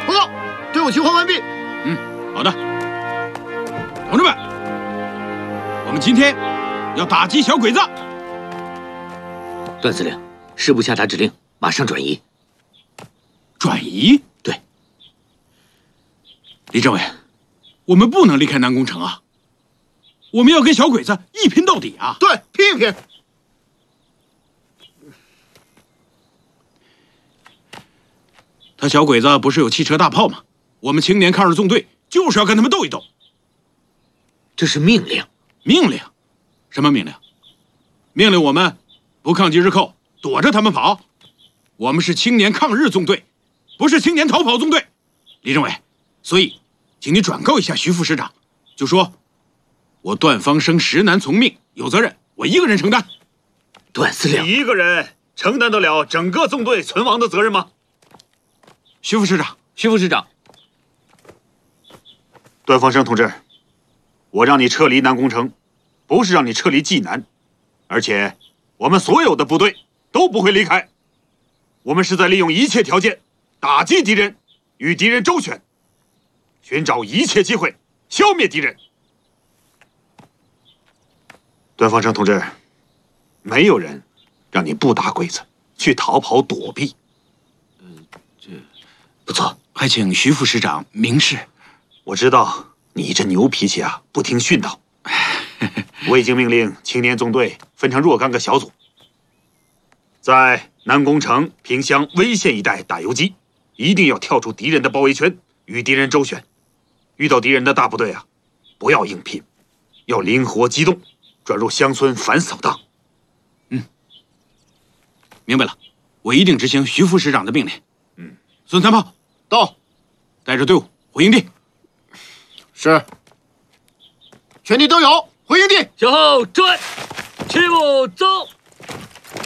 报告，队伍集合完毕。 好的，同志们，我们今天要打击小鬼子。 段司令，师部下达指令，马上转移。 转移？ 对。 李政委，我们不能离开南宫城啊！我们要跟小鬼子一拼到底啊！ 对，拼一拼。 他小鬼子不是有汽车大炮吗？我们青年抗日纵队就是要跟他们斗一斗。 这是命令。 命令？什么命令？命令我们不抗击日寇，躲着他们跑。我们是青年抗日纵队，不是青年逃跑纵队。李政委，所以，请你转告一下徐副师长，就说我段方生实难从命，有责任我一个人承担。 段司令， 你一个人承担得了整个纵队存亡的责任吗？ 徐副师长， 徐副师长， 段方生同志，我让你撤离南宫城，不是让你撤离济南，而且我们所有的部队都不会离开。我们是在利用一切条件打击敌人，与敌人周旋，寻找一切机会消灭敌人。段方生同志，没有人让你不打鬼子，去逃跑躲避。 不错， 还请徐副师长明示。 我知道你这牛脾气啊，不听训导。我已经命令青年纵队分成若干个小组，在南宫城、萍乡、威县一带打游击，一定要跳出敌人的包围圈，与敌人周旋。遇到敌人的大部队啊，不要硬拼，要灵活机动，转入乡村反扫荡。 明白了，我一定执行徐副师长的命令。孙三炮到， 带着队伍回营地。 是。全体都有，回营地。 向后转，齐步走。